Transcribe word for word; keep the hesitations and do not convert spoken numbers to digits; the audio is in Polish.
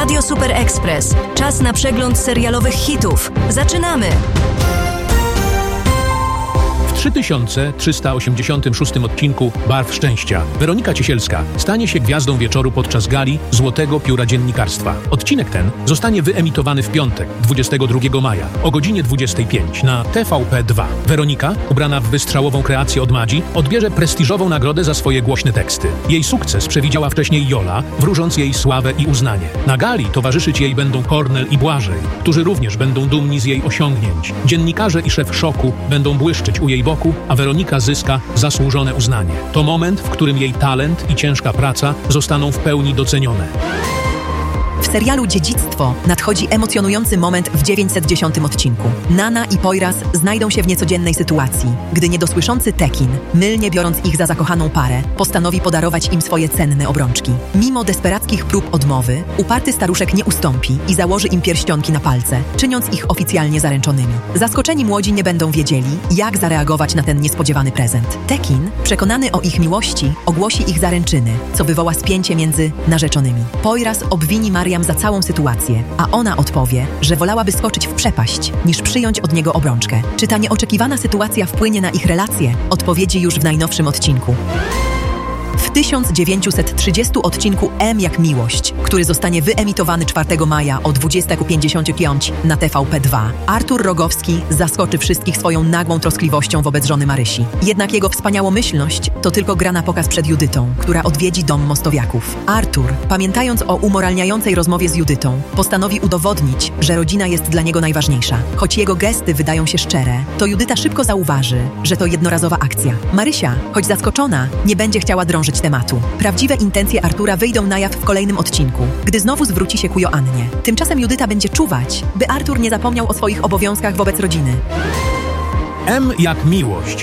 Radio Super Express. Czas na przegląd serialowych hitów. Zaczynamy! W trzy tysiące trzysta osiemdziesiątym szóstym odcinku Barw Szczęścia Weronika Ciesielska stanie się gwiazdą wieczoru podczas gali Złotego Pióra Dziennikarstwa. Odcinek ten zostanie wyemitowany w piątek, dwudziestego drugiego maja o godzinie dwudziestej piątej na T V P dwa. Weronika, ubrana w wystrzałową kreację od Madzi, odbierze prestiżową nagrodę za swoje głośne teksty. Jej sukces przewidziała wcześniej Jola, wróżąc jej sławę i uznanie. Na gali towarzyszyć jej będą Kornel i Błażej, którzy również będą dumni z jej osiągnięć. Dziennikarze i szef Szoku będą błyszczeć u jej boku, a Weronika zyska zasłużone uznanie. To moment, w którym jej talent i ciężka praca zostaną w pełni docenione. W serialu Dziedzictwo nadchodzi emocjonujący moment w dziewięćset dziesiątym odcinku. Nana i Poyraz znajdą się w niecodziennej sytuacji, gdy niedosłyszący Tekin, mylnie biorąc ich za zakochaną parę, postanowi podarować im swoje cenne obrączki. Mimo desperackich prób odmowy, uparty staruszek nie ustąpi i założy im pierścionki na palce, czyniąc ich oficjalnie zaręczonymi. Zaskoczeni młodzi nie będą wiedzieli, jak zareagować na ten niespodziewany prezent. Tekin, przekonany o ich miłości, ogłosi ich zaręczyny, co wywoła spięcie między narzeczonymi. Poyraz obwini Mariam za całą sytuację, a ona odpowie, że wolałaby skoczyć w przepaść, niż przyjąć od niego obrączkę. Czy ta nieoczekiwana sytuacja wpłynie na ich relacje? Odpowiedzi już w najnowszym odcinku. W tysiąc dziewięćset trzydziestym odcinku M jak Miłość, który zostanie wyemitowany czwartego maja o dwudziestej pięćdziesiątej piątej na T V P dwa, Artur Rogowski zaskoczy wszystkich swoją nagłą troskliwością wobec żony Marysi. Jednak jego wspaniałomyślność to tylko gra na pokaz przed Judytą, która odwiedzi dom Mostowiaków. Artur, pamiętając o umoralniającej rozmowie z Judytą, postanowi udowodnić, że rodzina jest dla niego najważniejsza. Choć jego gesty wydają się szczere, to Judyta szybko zauważy, że to jednorazowa akcja. Marysia, choć zaskoczona, nie będzie chciała drążyć tematu. Prawdziwe intencje Artura wyjdą na jaw w kolejnym odcinku, gdy znowu zwróci się ku Joannie. Tymczasem Judyta będzie czuwać, by Artur nie zapomniał o swoich obowiązkach wobec rodziny. M jak Miłość